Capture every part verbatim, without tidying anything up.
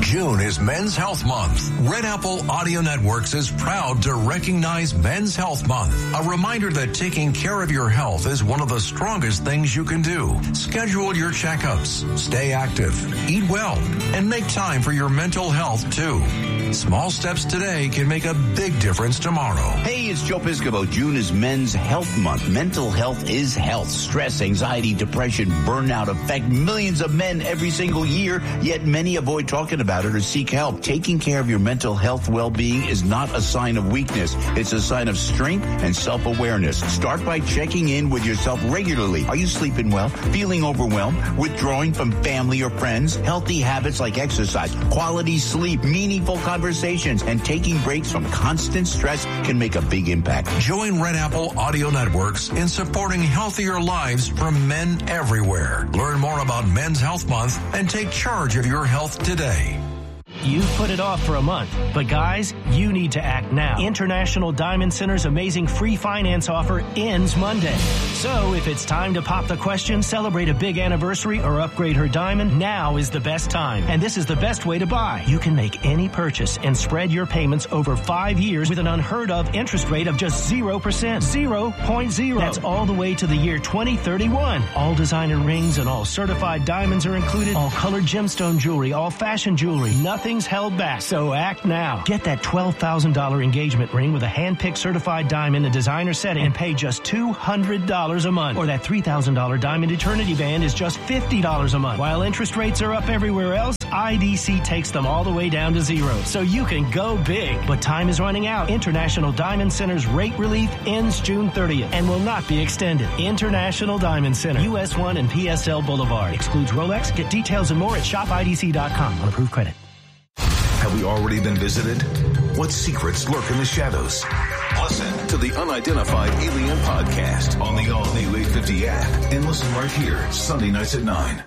June is Men's Health Month. Red Apple Audio Networks is proud to recognize Men's Health Month. A reminder that taking care of your health is one of the strongest things you can do. Schedule your checkups, stay active, eat well, and make time for your mental health too. Small steps today can make a big difference tomorrow. Hey, it's Joe Piscopo. June is Men's Health Month. Mental health is health. Stress, anxiety, depression, burnout affect millions of men every single year, yet many avoid talking about it or seek help. Taking care of your mental health well-being is not a sign of weakness. It's a sign of strength and self-awareness. Start by checking in with yourself regularly. Are you sleeping well? Feeling overwhelmed? Withdrawing from family or friends? Healthy habits like exercise, quality sleep, meaningful conversations, and taking breaks from constant stress can make a big impact. Join Red Apple Audio Networks in supporting healthier lives from men everywhere. Learn more about Men's Health Month and take charge of your health today. You've put it off for a month, but guys, you need to act now. International Diamond Center's amazing free finance offer ends Monday. So if it's time to pop the question, celebrate a big anniversary, or upgrade her diamond, now is the best time. And this is the best way to buy. You can make any purchase and spread your payments over five years with an unheard of interest rate of just zero percent. zero point zero. That's all the way to the year twenty thirty-one. All designer rings and all certified diamonds are included. All colored gemstone jewelry, all fashion jewelry. Nothing held back, so act now. Get that twelve thousand dollars engagement ring with a hand-picked certified diamond and designer setting and pay just two hundred dollars a month. Or that three thousand dollars diamond eternity band is just fifty dollars a month. While interest rates are up everywhere else, I D C takes them all the way down to zero, so you can go big. But time is running out. International Diamond Center's rate relief ends June thirtieth and will not be extended. International Diamond Center, U S one and P S L Boulevard. Excludes Rolex. Get details and more at shop I D C dot com on approved credit. Have we already been visited? What secrets lurk in the shadows? Listen to the Unidentified Alien Podcast on the all-new eight fifty app and listen right here Sunday nights at nine.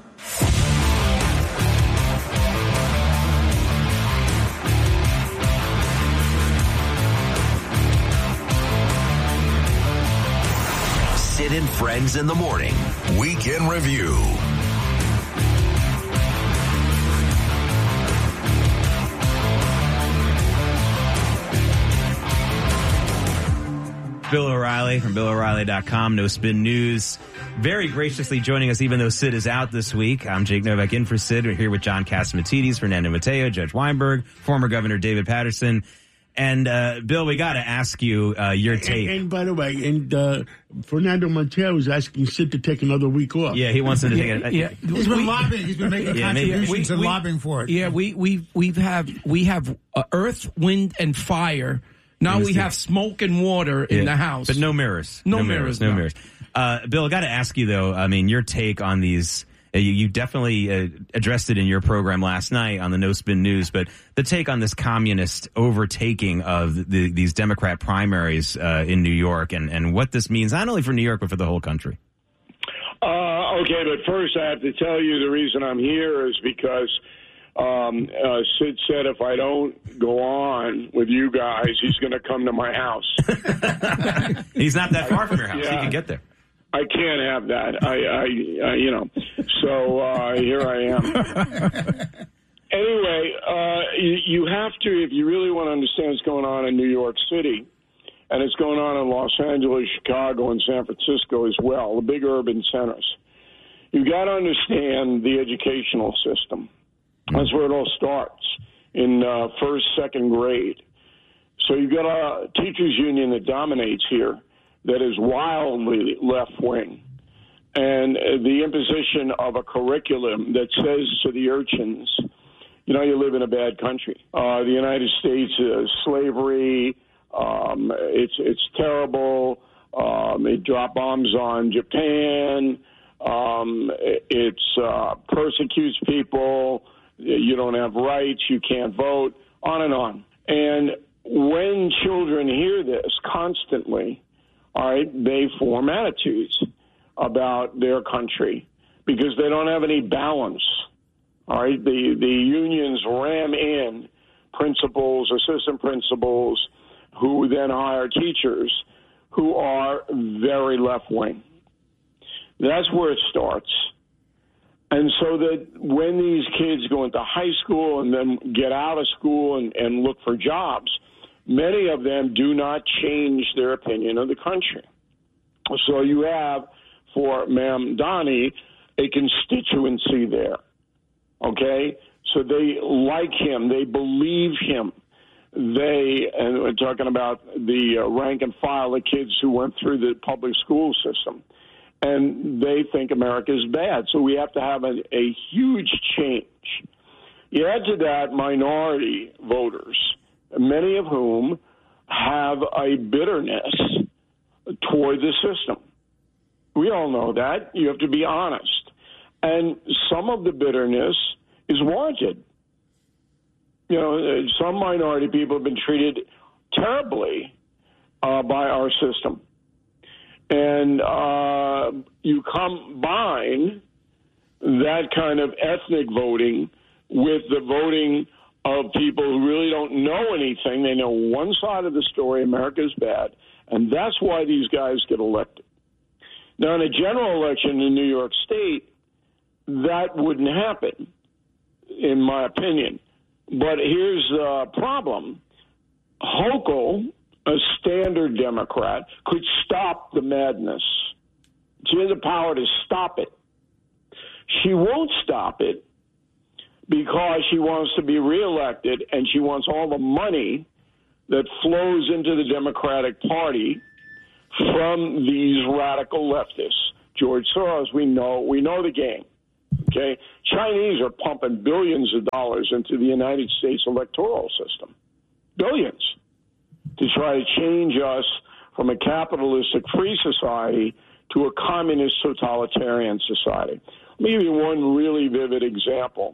Sid and Friends in the Morning. Weekend Review. Bill O'Reilly from Bill O'Reilly dot com, No Spin News. Very graciously joining us, even though Sid is out this week. I'm Jake Novak in for Sid. We're here with John Catsimatidis, Fernando Mateo, Judge Weinberg, former Governor David Patterson. And, uh, Bill, we got to ask you uh, your take. And, and by the way, and uh, Fernando Mateo is asking Sid to take another week off. Yeah, he wants him to yeah, take it. Yeah. He's been we, lobbying. He's been making yeah, contributions we, and we, lobbying for it. Yeah, we we we have we have uh, earth, wind, and fire. Now we have smoke and water in yeah, the house. But no mirrors. No, no mirrors, mirrors. No, no. mirrors. Uh, Bill, I got to ask you, though, I mean, your take on these, uh, you, you definitely uh, addressed it in your program last night on the No Spin News, but the take on this communist overtaking of the, these Democrat primaries uh, in New York and, and what this means, not only for New York, but for the whole country. Uh, okay, but first I have to tell you the reason I'm here is because Um, uh, Sid said if I don't go on with you guys, he's going to come to my house. He's not that far from your house. Yeah. He can get there. I can't have that. I, I, I you know, so uh, here I am. Anyway, uh, you, you have to, if you really want to understand what's going on in New York City, and it's going on in Los Angeles, Chicago, and San Francisco as well, the big urban centers. You've got to understand the educational system. That's where it all starts, in uh, first, second grade. So you've got a teachers' union that dominates here that is wildly left-wing. And the imposition of a curriculum that says to the urchins, you know, you live in a bad country. Uh, the United States is slavery. Um, it's, it's terrible. Um, it dropped bombs on Japan. Um, it it's, uh, persecutes people. You don't have rights, you can't vote, on and on. And when children hear this constantly, all right, they form attitudes about their country because they don't have any balance. All right, the, the unions ram in principals, assistant principals, who then hire teachers who are very left-wing. That's where it starts. And so that when these kids go into high school and then get out of school and, and look for jobs, many of them do not change their opinion of the country. So you have, for Mamdani, a constituency there, okay? So they like him. They believe him. They, and we're talking about the uh, rank and file, the kids who went through the public school system. And they think America is bad. So we have to have a, a huge change. You add to that minority voters, many of whom have a bitterness toward the system. We all know that. You have to be honest. And some of the bitterness is warranted. You know, some minority people have been treated terribly uh, by our system. And uh, you combine that kind of ethnic voting with the voting of people who really don't know anything. They know one side of the story, America is bad, and that's why these guys get elected. Now, in a general election in New York State, that wouldn't happen, in my opinion. But here's the problem. Hochul, a standard Democrat, could stop the madness. She has the power to stop it. She won't stop it because she wants to be reelected and she wants all the money that flows into the Democratic Party from these radical leftists. George Soros, we know, we know the game. Okay? Chinese are pumping billions of dollars into the United States electoral system. Billions. To try to change us from a capitalistic free society to a communist totalitarian society. Let me give you one really vivid example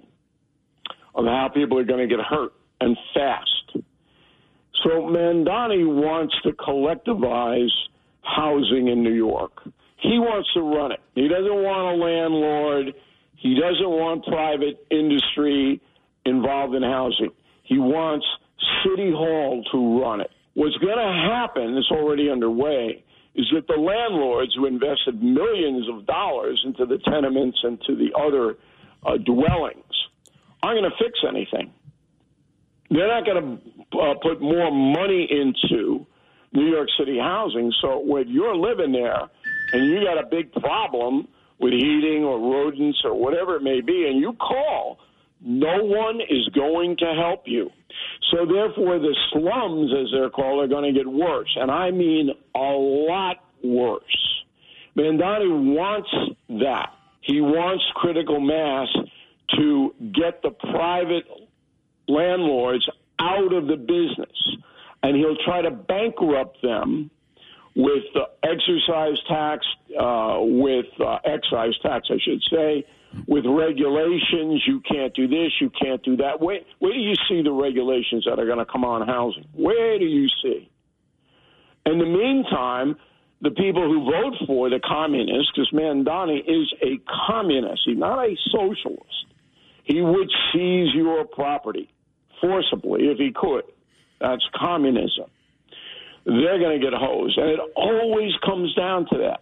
of how people are going to get hurt, and fast. So Mamdani wants to collectivize housing in New York. He wants to run it. He doesn't want a landlord. He doesn't want private industry involved in housing. He wants City Hall to run it. What's going to happen, it's already underway, is that the landlords who invested millions of dollars into the tenements and to the other uh, dwellings aren't going to fix anything. They're not going to uh, put more money into New York City housing. So when you're living there and you got a big problem with heating or rodents or whatever it may be, and you call, no one is going to help you. So therefore, the slums, as they're called, are going to get worse. And I mean a lot worse. Mamdani wants that. He wants critical mass to get the private landlords out of the business. And he'll try to bankrupt them with the exercise tax, uh, with uh, excise tax, I should say, with regulations. You can't do this, you can't do that. Where, where do you see the regulations that are going to come on housing? Where do you see? In the meantime, the people who vote for the communists, because Mamdani is a communist, he's not a socialist. He would seize your property forcibly if he could. That's communism. They're going to get hosed. And it always comes down to that.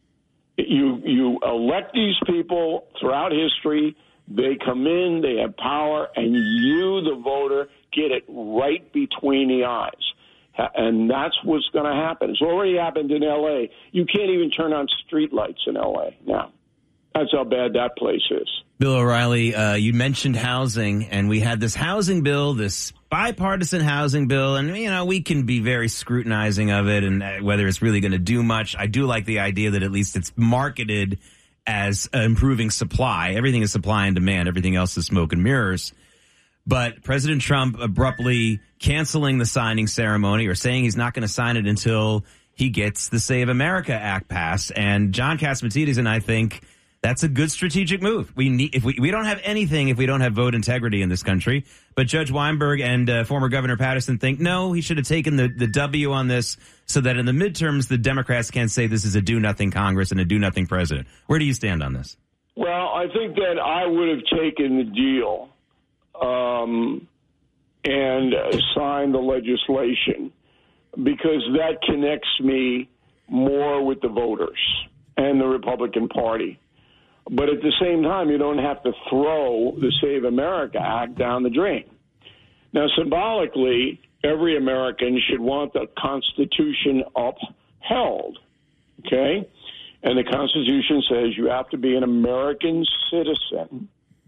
You you elect these people throughout history. They come in, they have power, and you, the voter, get it right between the eyes. And that's what's going to happen. It's already happened in L A. You can't even turn on streetlights in L A now. That's how bad that place is. Bill O'Reilly, uh, you mentioned housing, and we had this housing bill, this bipartisan housing bill, and, you know, we can be very scrutinizing of it and whether it's really going to do much. I do like the idea that at least it's marketed as uh, improving supply. Everything is supply and demand. Everything else is smoke and mirrors. But President Trump abruptly canceling the signing ceremony or saying he's not going to sign it until he gets the Save America Act passed. And John Catsimatidis and I think that's a good strategic move. We need if we we don't have anything if we don't have vote integrity in this country. But Judge Weinberg and uh, former Governor Patterson think no, he should have taken the the W on this so that in the midterms the Democrats can't say this is a do nothing Congress and a do nothing president. Where do you stand on this? Well, I think that I would have taken the deal um, and uh, signed the legislation because that connects me more with the voters and the Republican Party. But at the same time, you don't have to throw the Save America Act down the drain. Now, symbolically, every American should want the Constitution upheld, okay? And the Constitution says you have to be an American citizen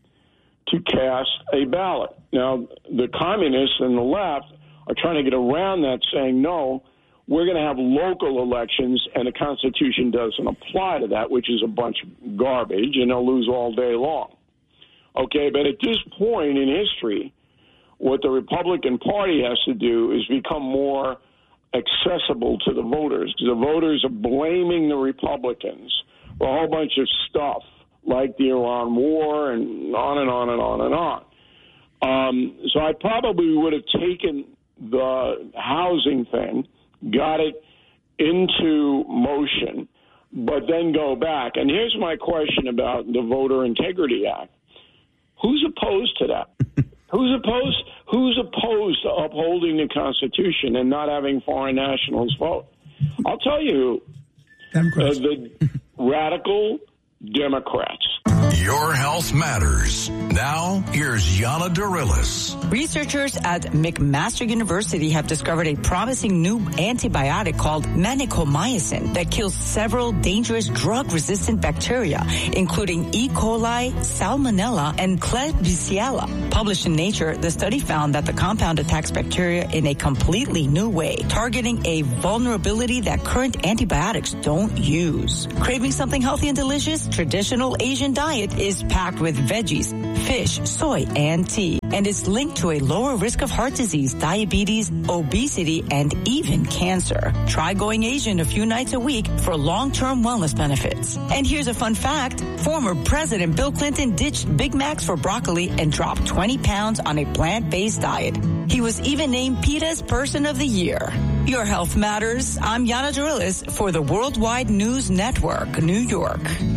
to cast a ballot. Now, the communists and the left are trying to get around that, saying, no, we're going to have local elections, and the Constitution doesn't apply to that, which is a bunch of garbage, and they'll lose all day long. Okay, but at this point in history, what the Republican Party has to do is become more accessible to the voters, because the voters are blaming the Republicans for a whole bunch of stuff, like the Iran war and on and on and on and on. Um, so I probably would have taken the housing thing, got it into motion, but then go back. And here's my question about the Voter Integrity Act. Who's opposed to that? Who's opposed? Who's opposed to upholding the Constitution and not having foreign nationals vote? I'll tell you who. Uh, the radical Democrats. Your health matters. Now, here's Yana Dorilis. Researchers at McMaster University have discovered a promising new antibiotic called vancomycin that kills several dangerous drug-resistant bacteria, including E. coli, Salmonella, and Klebsiella. Published in Nature, the study found that the compound attacks bacteria in a completely new way, targeting a vulnerability that current antibiotics don't use. Craving something healthy and delicious? Traditional Asian diet is packed with veggies, fish, soy, and tea, and is linked to a lower risk of heart disease, diabetes, obesity, and even cancer. Try going Asian a few nights a week for long-term wellness benefits. And here's a fun fact. Former President Bill Clinton ditched Big Macs for broccoli and dropped twenty pounds on a plant-based diet. He was even named PETA's Person of the Year. Your health matters. I'm Yana Dorilis for the Worldwide News Network, New York.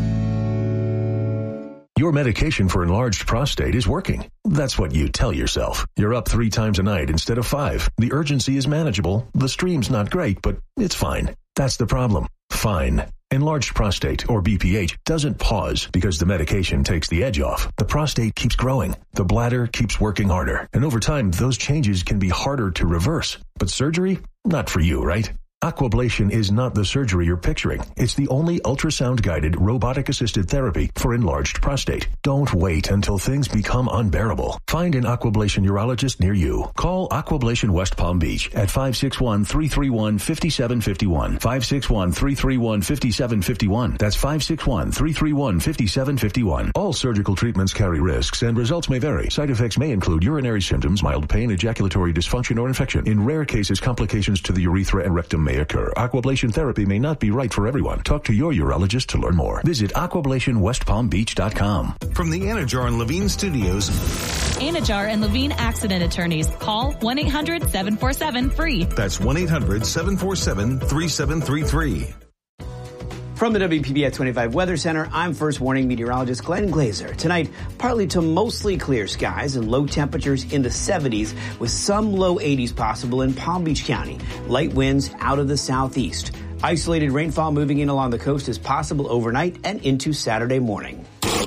Your medication for enlarged prostate is working. That's what you tell yourself. You're up three times a night instead of five. The urgency is manageable. The stream's not great, but it's fine. That's the problem. Fine. Enlarged prostate, or B P H, doesn't pause because the medication takes the edge off. The prostate keeps growing. The bladder keeps working harder. And over time, those changes can be harder to reverse. But surgery? Not for you, right? Aquablation is not the surgery you're picturing. It's the only ultrasound-guided, robotic-assisted therapy for enlarged prostate. Don't wait until things become unbearable. Find an Aquablation urologist near you. Call Aquablation West Palm Beach at five six one, three three one, five seven five one. five six one, three three one, five seven five one. That's five six one, three three one, five seven five one. All surgical treatments carry risks, and results may vary. Side effects may include urinary symptoms, mild pain, ejaculatory dysfunction, or infection. In rare cases, complications to the urethra and rectum may occur. Aquablation therapy may not be right for everyone. Talk to your urologist to learn more. Visit aquablation west palm beach dot com. From the Anajar and Levine Studios. Anajar and Levine Accident Attorneys. Call one eight hundred, seven four seven, F R E E. That's one eight hundred, seven four seven, three seven three three. From the W P B F twenty-five Weather Center, I'm First Warning Meteorologist Glenn Glazer. Tonight, partly to mostly clear skies and low temperatures in the seventies with some low eighties possible in Palm Beach County. Light winds out of the southeast. Isolated rainfall moving in along the coast is possible overnight and into Saturday morning.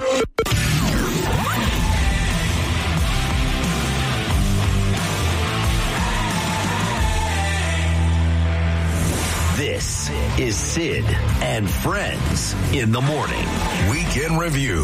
This is Sid and Friends in the Morning. Weekend Review.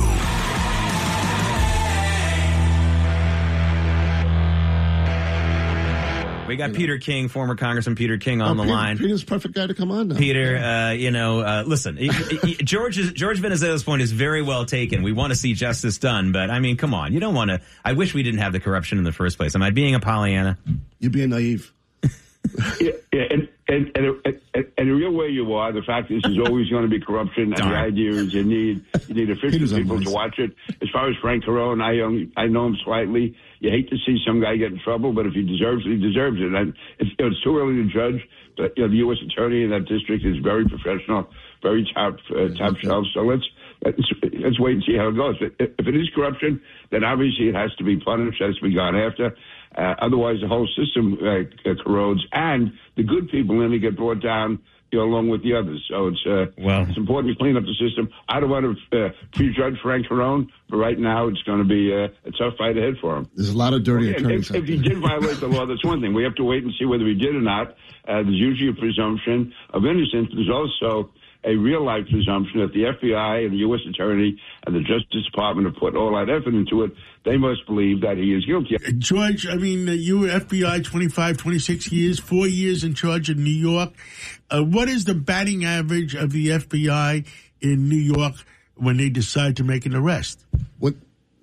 We got Peter King, former Congressman Peter King, on oh, the Peter, line. Peter's the perfect guy to come on now. Peter, uh, you know, uh, listen, George is, George Venizelos' point is very well taken. We want to see justice done, but I mean, come on, you don't want to. I wish we didn't have the corruption in the first place. Am I being a Pollyanna? You're being naive. yeah, yeah, and, and, and, and, and the real way you are, the fact is there's always going to be corruption, and the idea is you need you need efficient people to watch it. As far as Frank Carone, I um, I know him slightly. You hate to see some guy get in trouble, but if he deserves it, he deserves it. And it's, you know, it's too early to judge. But you know, the U S attorney in that district is very professional, very top uh, top shelf. So let's, let's let's wait and see how it goes. If it is corruption, then obviously it has to be punished, has to be gone after. Uh, otherwise, the whole system uh, corrodes, and the good people in it get brought down you know, along with the others. So it's uh, well, it's important to clean up the system. I don't want to uh, prejudge Frank Carone, but right now it's going to be uh, a tough fight ahead for him. There's a lot of dirty okay, attorneys. If, if he did violate the law, that's one thing. We have to wait and see whether he did or not. Uh, there's usually a presumption of innocence. There's also a real-life presumption that the F B I and the U S Attorney and the Justice Department have put all that effort into it. They must believe that he is guilty. George, I mean, uh, you were F B I twenty-five, twenty-six years, four years in charge of New York. Uh, what is the batting average of the F B I in New York when they decide to make an arrest? What?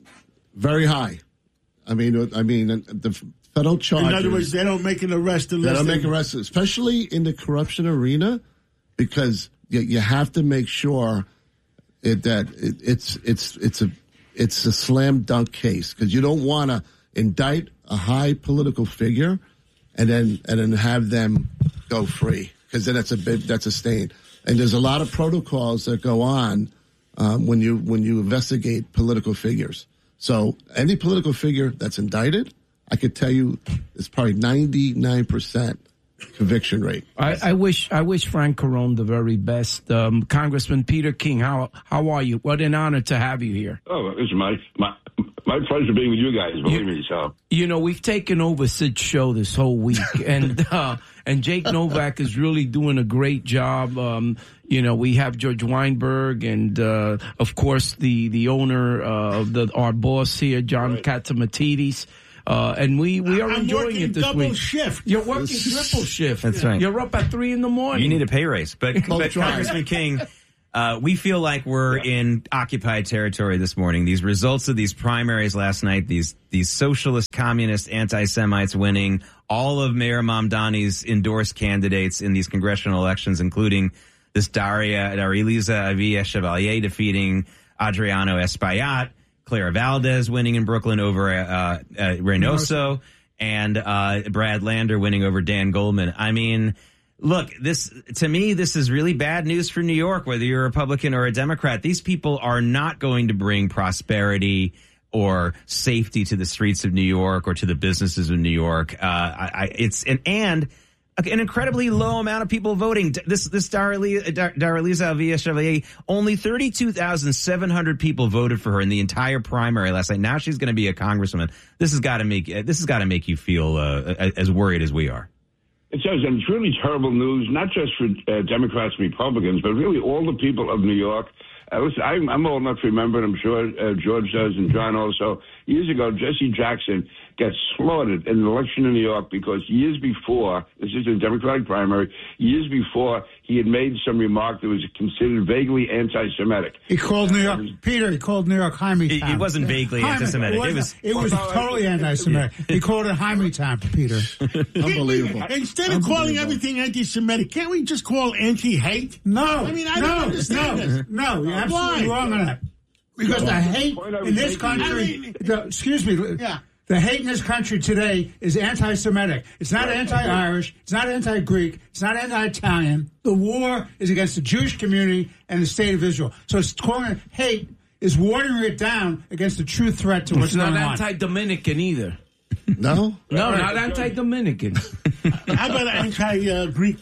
Very high. I mean, I mean, the federal charges. In other words, they don't make an arrest unless they don't they make arrests, especially in the corruption arena, because you, you have to make sure it, that it, it's it's it's a it's a slam dunk case, because you don't want to indict a high political figure and then and then have them go free, because then that's a bit that's a stain. And there's a lot of protocols that go on um, when you when you investigate political figures. So any political figure that's indicted, I could tell you it's probably ninety-nine percent conviction rate. I, I wish I wish Frank Carone the very best. Um, Congressman Peter King, how how are you? What an honor to have you here. Oh, it's my my my pleasure being with you guys. Believe you, me, so. You know, we've taken over Sid's show this whole week, and uh, and Jake Novak is really doing a great job. Um, you know, we have George Weinberg, and uh, of course the the owner uh, of the our boss here, John right. Catsimatidis. Uh, and we, we are I'm enjoying it this double week. Shift. You're working triple shift. That's right. You're up at three in the morning. You need a pay raise. But, but Congressman King, uh, we feel like we're yeah. in occupied territory this morning. These results of these primaries last night, these these socialist, communist, anti-Semites winning, all of Mayor Mamdani's endorsed candidates in these congressional elections, including this Daria Dariliza Avia Chevalier defeating Adriano Espaillat, Clara Valdez winning in Brooklyn over uh, uh, Reynoso, and uh, Brad Lander winning over Dan Goldman. I mean, look, this to me, this is really bad news for New York, whether you're a Republican or a Democrat. These people are not going to bring prosperity or safety to the streets of New York or to the businesses of New York. Uh, I, I, it's an and. An incredibly low amount of people voting. This this Dariliza Avia Chevalier, only thirty-two thousand seven hundred people voted for her in the entire primary last night. Now she's going to be a congresswoman. This has got to make this has got to make you feel uh, as worried as we are. It does, and it's really terrible news, not just for uh, Democrats and Republicans, but really all the people of New York. Uh, listen, I'm, I'm old enough to remember, and I'm sure uh, George does, and John also. Years ago, Jesse Jackson got slaughtered in an election in New York because years before, this is a Democratic primary, years before he had made some remark that was considered vaguely anti-Semitic. He called New York, Peter, he called New York Hymietown. It, it wasn't vaguely Hyme, anti-Semitic. It was, it was, it was totally anti-Semitic. He called it Hymietown, Peter. Unbelievable. Instead of calling everything anti-Semitic, can't we just call anti-hate? No. I mean, I no, don't understand no, this. No, you're absolutely Why? wrong on that. Because the hate in this country, the, excuse me, yeah. the hate in this country today is anti-Semitic. It's not anti-Irish. It's not anti-Greek. It's not anti-Italian. The war is against the Jewish community and the state of Israel. So it's calling it hate is watering it down against the true threat to what's it's going not on. Anti-Dominican either. No? No, right. Not anti-Dominican. How about anti-Greek?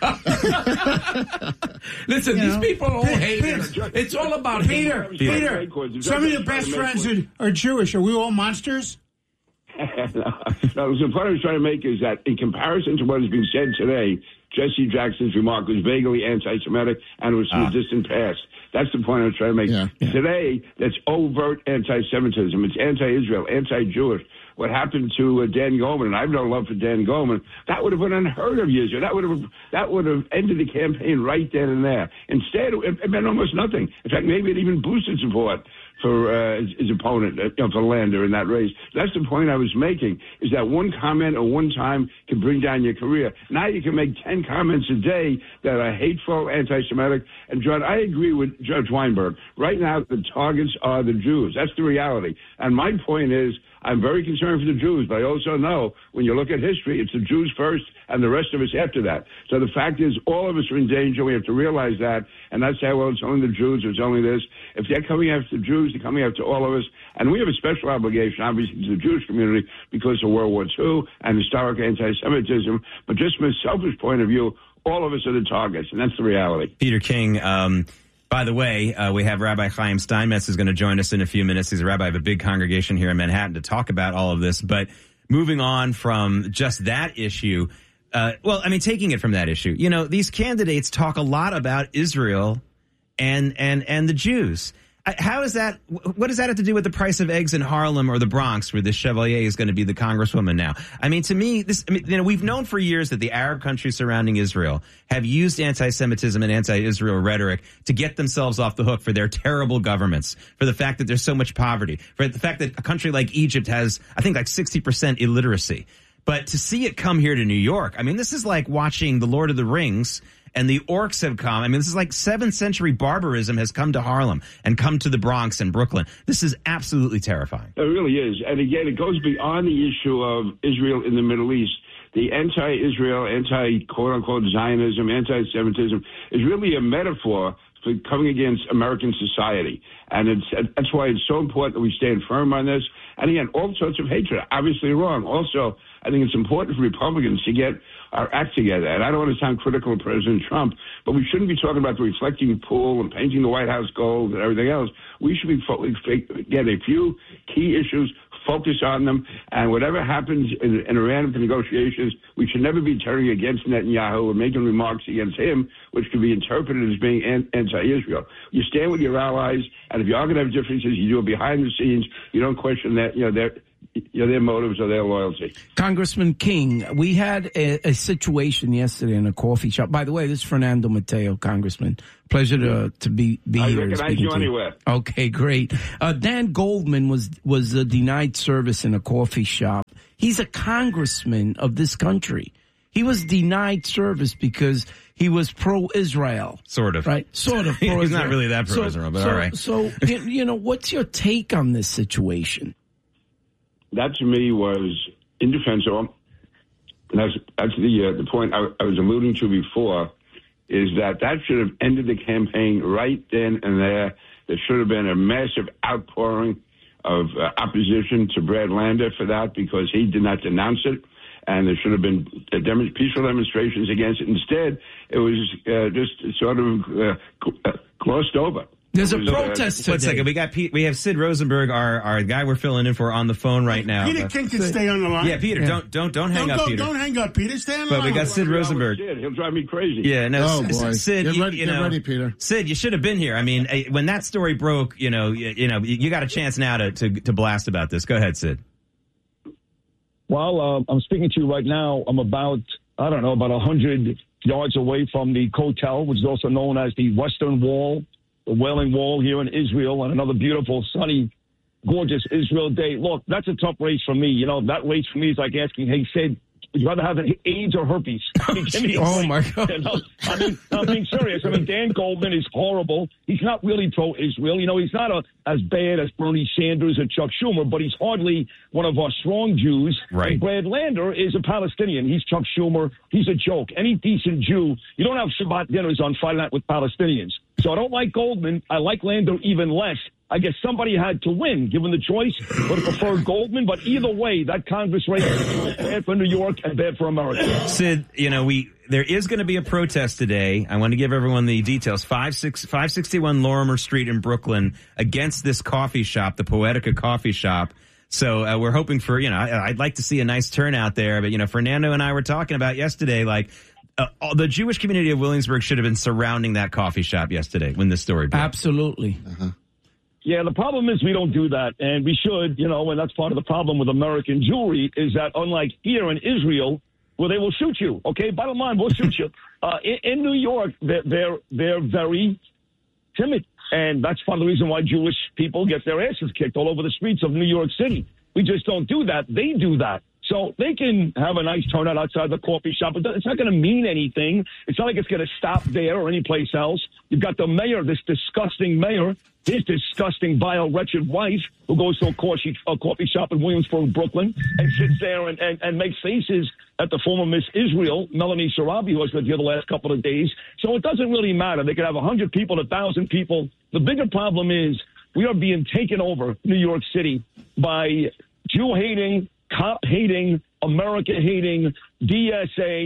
Listen, you these know, people all hate us. It's all about Peter. hate. Peter, Peter some of your best friends are, are Jewish. Are we all monsters? no, no, the point I was trying to make is that in comparison to what has been said today, Jesse Jackson's remark was vaguely anti-Semitic and it was from ah. the distant past. That's the point I was trying to make. Yeah, yeah. Today, that's overt anti-Semitism. It's anti-Israel, anti-Jewish. What happened to uh, Dan Goldman, and I have no love for Dan Goldman, that would have been unheard of years ago. That would have that would have ended the campaign right then and there. Instead, it, it meant almost nothing. In fact, maybe it even boosted support for uh, his, his opponent, uh, you know, for Lander in that race. That's the point I was making, is that one comment or one time can bring down your career. Now you can make ten comments a day that are hateful, anti-Semitic. And, John, I agree with Judge Weinberg. Right now, the targets are the Jews. That's the reality. And my point is, I'm very concerned for the Jews, but I also know when you look at history, it's the Jews first and the rest of us after that. So the fact is, all of us are in danger. We have to realize that and not say, well, it's only the Jews, it's only this. If they're coming after the Jews, they're coming after all of us. And we have a special obligation, obviously, to the Jewish community because of World War Two and historic anti-Semitism. But just from a selfish point of view, all of us are the targets, and that's the reality. Peter King, um, by the way, uh, we have Rabbi Chaim Steinmetz who's going to join us in a few minutes. He's a rabbi of a big congregation here in Manhattan to talk about all of this. But moving on from just that issue, uh, well, I mean, taking it from that issue, you know, these candidates talk a lot about Israel and and and the Jews. How is that? What does that have to do with the price of eggs in Harlem or the Bronx, where this Chevalier is going to be the congresswoman now? I mean, to me, this. I mean, you know, we've known for years that the Arab countries surrounding Israel have used anti-Semitism and anti-Israel rhetoric to get themselves off the hook for their terrible governments, for the fact that there's so much poverty, for the fact that a country like Egypt has, I think, like sixty percent illiteracy. But to see it come here to New York, I mean, this is like watching The Lord of the Rings. And the orcs have come. I mean, this is like seventh century barbarism has come to Harlem and come to the Bronx and Brooklyn. This is absolutely terrifying. It really is. And again, it goes beyond the issue of Israel in the Middle East. The anti-Israel, anti-quote-unquote Zionism, anti-Semitism is really a metaphor for coming against American society. And it's that's why it's so important that we stand firm on this. And again, all sorts of hatred, obviously wrong. Also, I think it's important for Republicans to get our act together. And I don't want to sound critical of President Trump, but we shouldn't be talking about the reflecting pool and painting the White House gold and everything else. We should be fo- get a few key issues, focus on them, and whatever happens in, in Iran with the negotiations, we should never be turning against Netanyahu and making remarks against him, which could be interpreted as being anti-Israel. You stand with your allies, and if you are going to have differences, you do it behind the scenes. You don't question that, you know, their, you know, their motives or their loyalty. Congressman King, we had a, a situation yesterday in a coffee shop. By the way, this is Fernando Mateo, Congressman. Pleasure to to be, be I here. I recognize you anywhere. Okay, great. Uh, Dan Goldman was was uh, denied service in a coffee shop. He's a congressman of this country. He was denied service because he was pro-Israel. Sort of. Right? Sort of pro-Israel. He's not really that pro-Israel, so, but so, all right. So, you know, what's your take on this situation? That to me was indefensible. And that's, that's the uh, the point I, I was alluding to before, is that that should have ended the campaign right then and there. There should have been a massive outpouring of uh, opposition to Brad Lander for that, because he did not denounce it. And there should have been uh, dem- peaceful demonstrations against it. Instead, it was uh, just sort of uh, glossed over. There's a was, protest uh, today. One second, we got Pete, we have Sid Rosenberg, our our guy we're filling in for, on the phone right now. Peter but, King can stay on the line. Yeah, Peter, yeah. don't don't don't hang don't up, go, Peter. Don't hang up, Peter. Stay on the but line. we got Sid Rosenberg. Sid. He'll drive me crazy. Yeah, no, oh, S- boy. Sid, get you, ready, you get know, ready, Peter. Sid, you should have been here. I mean, when that story broke, you know, you, you know, you got a chance now to, to to blast about this. Go ahead, Sid. Well, uh, I'm speaking to you right now. I'm about, I don't know, about one hundred yards away from the Kotel, which is also known as the Western Wall, the Wailing Wall here in Israel, on another beautiful, sunny, gorgeous Israel day. Look, that's a tough race for me. You know, that race for me is like asking, hey, Sid, would you rather have AIDS or herpes? I mean, give me a oh, break. my God. You know? I mean, I'm being serious. I mean, Dan Goldman is horrible. He's not really pro-Israel. You know, he's not a, as bad as Bernie Sanders or Chuck Schumer, but he's hardly one of our strong Jews. Right. And Brad Lander is a Palestinian. He's Chuck Schumer. He's a joke. Any decent Jew, you don't have Shabbat dinners on Friday night with Palestinians. So I don't like Goldman. I like Lander even less. I guess somebody had to win, given the choice. Would have preferred Goldman, but either way, that Congress race is bad for New York and bad for America. Sid, you know, we there is going to be a protest today. I want to give everyone the details. five sixty-one Lorimer Street in Brooklyn against this coffee shop, the Poetica Coffee Shop. So uh, we're hoping for, you know, I, I'd like to see a nice turnout there. But, you know, Fernando and I were talking about yesterday, like, Uh, the Jewish community of Williamsburg should have been surrounding that coffee shop yesterday when this story broke. Absolutely. Uh-huh. Yeah, the problem is we don't do that, and we should, you know, and that's part of the problem with American Jewry is that unlike here in Israel, where they will shoot you, okay? Bottom line, we'll shoot you. Uh, in, in New York, they're, they're, they're very timid, and that's part of the reason why Jewish people get their asses kicked all over the streets of New York City. We just don't do that. They do that. So they can have a nice turnout outside the coffee shop, but it's not going to mean anything. It's not like it's going to stop there or anyplace else. You've got the mayor, this disgusting mayor, his disgusting, vile, wretched wife, who goes to a coffee, a coffee shop in Williamsburg, Brooklyn, and sits there and, and, and makes faces at the former Miss Israel, Melanie Sarabi, who was here the last couple of days. So it doesn't really matter. They could have one hundred people, one thousand people. The bigger problem is we are being taken over, New York City, by Jew-hating, cop-hating, America-hating, D S A,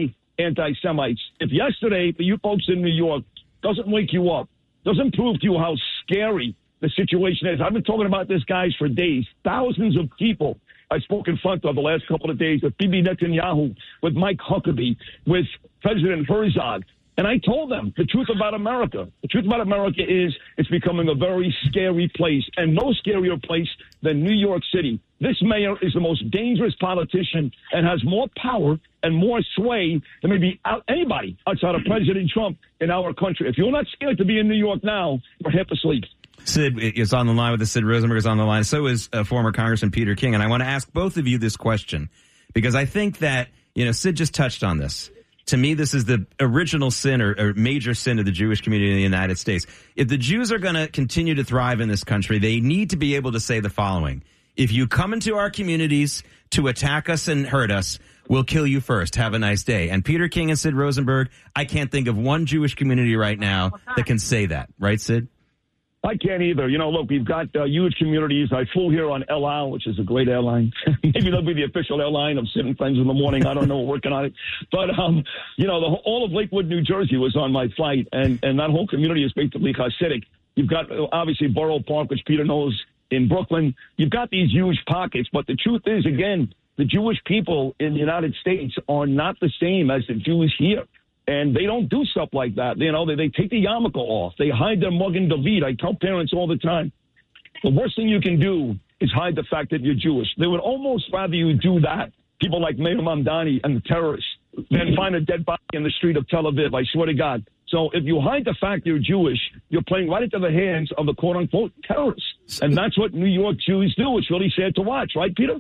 anti-Semites. If yesterday, for you folks in New York, doesn't wake you up, doesn't prove to you how scary the situation is. I've been talking about this, guys, for days. Thousands of people I spoke in front of the last couple of days with Bibi Netanyahu, with Mike Huckabee, with President Herzog. And I told them the truth about America. The truth about America is it's becoming a very scary place, and no scarier place than New York City. This mayor is the most dangerous politician and has more power and more sway than maybe out, anybody outside of President Trump in our country. If you're not scared to be in New York now, you're half asleep. Sid is on the line with us. Sid Rosenberg is on the line. So is uh, former Congressman Peter King. And I want to ask both of you this question because I think that, you know, Sid just touched on this. To me, this is the original sin or, or major sin of the Jewish community in the United States. If the Jews are going to continue to thrive in this country, they need to be able to say the following. If you come into our communities to attack us and hurt us, we'll kill you first. Have a nice day. And Peter King and Sid Rosenberg, I can't think of one Jewish community right now that can say that. Right, Sid? I can't either. You know, look, we've got uh, huge communities. I flew here on El Al, which is a great airline. Maybe they'll be the official airline of Sid and Friends in the morning. I don't know. We're working on it. But, um, you know, the, all of Lakewood, New Jersey was on my flight, and, and that whole community is basically Hasidic. You've got, uh, obviously, Borough Park, which Peter knows, in Brooklyn. You've got these huge pockets. But the truth is, again, the Jewish people in the United States are not the same as the Jews here. And they don't do stuff like that. You know, they, they take the yarmulke off. They hide their Magen David. I tell parents all the time, the worst thing you can do is hide the fact that you're Jewish. They would almost rather you do that, people like Meir Mamdani and the terrorists, than find a dead body in the street of Tel Aviv. I swear to God. So if you hide the fact you're Jewish, you're playing right into the hands of the quote-unquote terrorists. And that's what New York Jews do. It's really sad to watch. Right, Peter?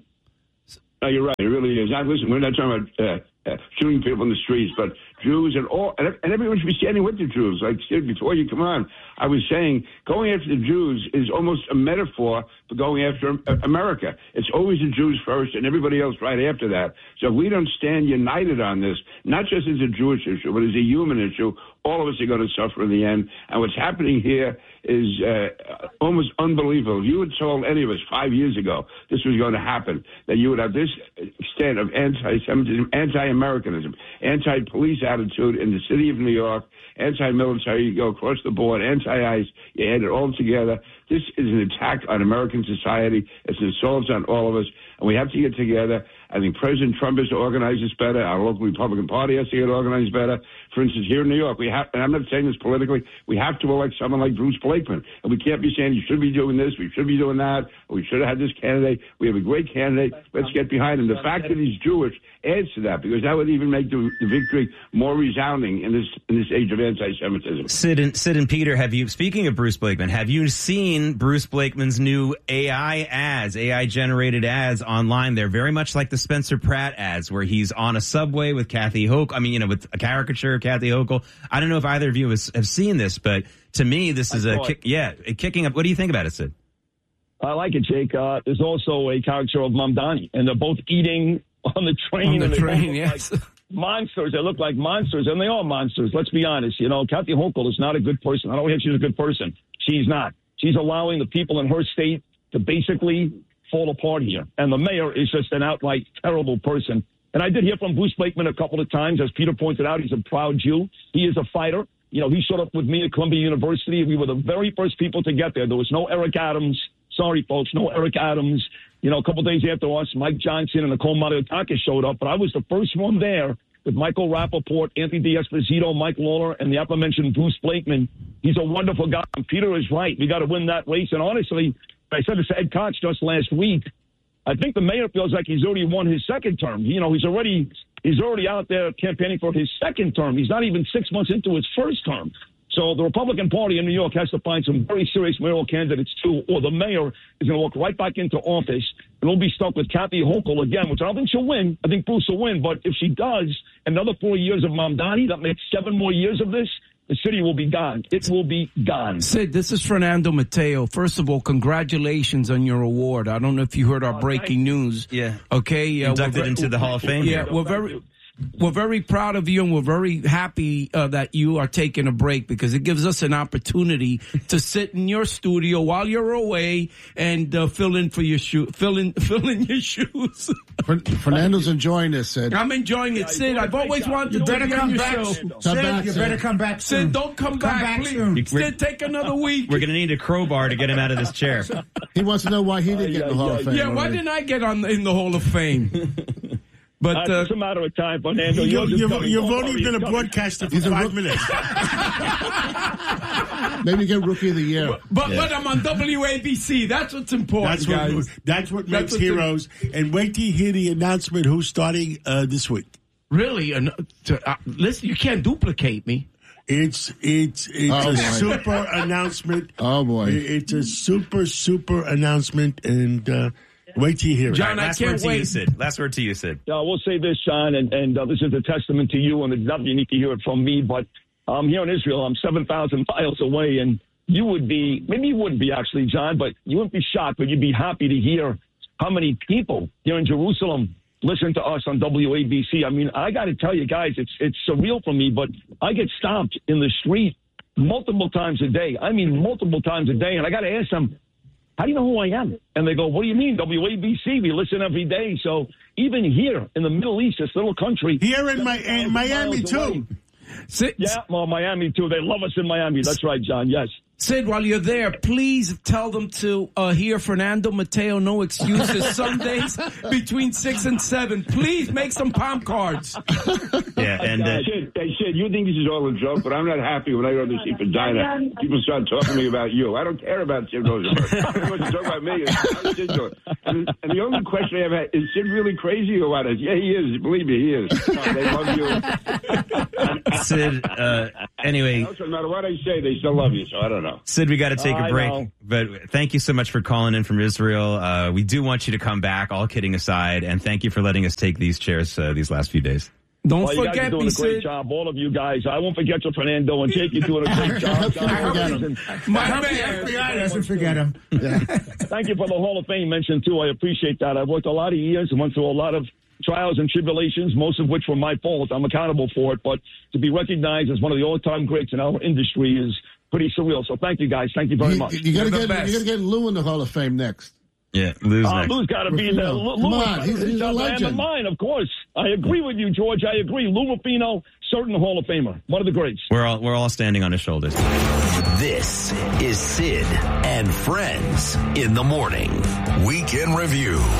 No, you're right. It really is. Now, listen, we're not talking about uh, uh, shooting people in the streets, but Jews and all, and, and everyone should be standing with the Jews. Like before you come on, I was saying going after the Jews is almost a metaphor for going after America. It's always the Jews first and everybody else right after that. So if we don't stand united on this, not just as a Jewish issue, but as a human issue, all of us are going to suffer in the end. And what's happening here is uh, almost unbelievable. If you had told any of us five years ago this was going to happen, that you would have this extent of anti-Semitism, anti-Americanism, anti-police attitude in the city of New York, anti-military, you go across the board, anti-ICE, you add it all together. This is an attack on American society. It's an assault on all of us, and we have to get together. I think President Trump has to organize this better. Our local Republican Party has to get organized better. For instance, here in New York, we have, and I'm not saying this politically, we have to elect someone like Bruce Blakeman. And we can't be saying you should be doing this, we should be doing that, or we should have had this candidate. We have a great candidate. Let's get behind him. The fact that he's Jewish adds to that, because that would even make the, the victory more resounding in this in this age of anti-Semitism. Sid and, Sid and Peter, have you, speaking of Bruce Blakeman, have you seen Bruce Blakeman's new A I ads, A I-generated ads online? They're very much like the Spencer Pratt ads, where he's on a subway with Kathy Hochul. I mean, you know, with a caricature of Kathy Hochul. I don't know if either of you has, have seen this, but to me, this is a kick, yeah, a kicking up. What do you think about it, Sid? I like it, Jake. Uh, there's also a caricature of Mamdani, and they're both eating on the train. On the and train, yes. Like monsters. They look like monsters, and they are monsters. Let's be honest. You know, Kathy Hochul is not a good person. I don't think she's a good person. She's not. She's allowing the people in her state to basically fall apart here. And the mayor is just an outright terrible person. And I did hear from Bruce Blakeman a couple of times. As Peter pointed out, he's a proud Jew. He is a fighter. You know, he showed up with me at Columbia University. We were the very first people to get there. There was no Eric Adams. Sorry, folks, no Eric Adams. You know, a couple of days after us, Mike Johnson and Nicole Maliotakis showed up. But I was the first one there with Michael Rappaport, Anthony D'Esposito, Mike Lawler, and the aforementioned Bruce Blakeman. He's a wonderful guy. And Peter is right. We got to win that race. And honestly, I said this to Ed Koch just last week. I think the mayor feels like he's already won his second term. You know, he's already he's already out there campaigning for his second term. He's not even six months into his first term. So the Republican Party in New York has to find some very serious mayoral candidates, too, or the mayor is going to walk right back into office, and we'll be stuck with Kathy Hochul again, which I don't think she'll win. I think Bruce will win. But if she does, another four years of Mamdani, that makes seven more years of this, the city will be gone. It will be gone. Sid, this is Fernando Mateo. First of all, congratulations on your award. I don't know if you heard our oh, breaking news. Yeah. Okay. Uh, Inducted into the Hall of Fame. Yeah, we're very... we're very proud of you, and we're very happy uh, that you are taking a break, because it gives us an opportunity to sit in your studio while you're away and uh, fill in for your shoe, fill in, fill in your shoes. Fernando's enjoying this, Sid. I'm enjoying it, Sid. I've always wanted you to better be come on your back. show. Sid, Sid, you better come back soon. Sid, don't come, come back, back please. soon. Sid, take another week. We're going to need a crowbar to get him out of this chair. He wants to know why he didn't get in the Hall of Fame. Yeah, why already. didn't I get on in the Hall of Fame? But uh, uh, it's a matter of time, Fernando. You, You're you've you've only been a broadcaster for five minutes. Maybe get Rookie of the Year. But but, yeah. but I'm on W A B C. That's what's important, that's guys. What, that's what makes that's heroes. And wait till you hear the announcement who's starting uh, this week. Really? Uh, to, uh, listen, you can't duplicate me. It's it's it's oh, a boy. super announcement. Oh boy! It's a super super announcement, and uh, wait till you hear it. John, right, I last can't word to wait. you, Sid. Last word to you, Sid. Yeah, we'll say this, John, and, and uh, this is a testament to you, and it's not you need to hear it from me, but I'm here in Israel. I'm seven thousand miles away, and you would be, maybe you wouldn't be actually, John, but you wouldn't be shocked, but you'd be happy to hear how many people here in Jerusalem listen to us on W A B C. I mean, I got to tell you guys, it's it's surreal for me, but I get stopped in the street multiple times a day. I mean, multiple times a day, and I got to ask them, how do you know who I am? And they go, what do you mean? W A B C, we listen every day. So even here in the Middle East, this little country. Here in, my, in Miami, too. Sid, yeah, well, Miami, too. They love us in Miami. That's right, John, yes. Sid, while you're there, please tell them to uh, hear Fernando Mateo, No Excuses, Sundays between six and seven. Please make some palm cards. Yeah, and uh, Sid, hey, Sid, you think this is all a joke, but I'm not happy when I go to see Vagina. People start talking to me about you. I don't care about Sid Rosenberg. I want to talk about me. And, and, and the only question I have is Sid really crazy or what? Yeah, he is. Believe me, he is. No, they love you. Sid, uh, anyway. No matter what I say, they still love you, so I don't know. Sid, we got to take oh, a break, but thank you so much for calling in from Israel. Uh, we do want you to come back, all kidding aside, and thank you for letting us take these chairs uh, these last few days. Don't well, forget you guys are doing me, a great Sid. job, all of you guys. I won't forget you, Fernando, and Jake, you're doing a great job. My F B I doesn't forget him. Yeah. Thank you for the Hall of Fame mention, too. I appreciate that. I've worked a lot of years and went through a lot of trials and tribulations, most of which were my fault. I'm accountable for it. But to be recognized as one of the all-time greats in our industry is pretty surreal. So thank you, guys. Thank you very you, much. You got to get you got to get Lou in the Hall of Fame next. Yeah, Lou's uh, next. Lou's got to be Rufino. there. Lou, Come Lou on, he's, he's a legend. of mine, of course. I agree with you, George. I agree. Lou Rufino, certain Hall of Famer, one of the greats. We're all we're all standing on his shoulders. This is Sid and Friends in the Morning. Weekend Review.